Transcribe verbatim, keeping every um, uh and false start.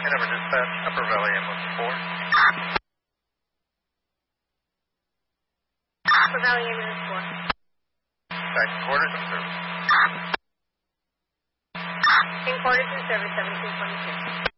number dispatch, Upper Valley Ambulance four. Upper Valley Ambulance four. Back to quarters in service. In quarters in service, seventeen twenty-two.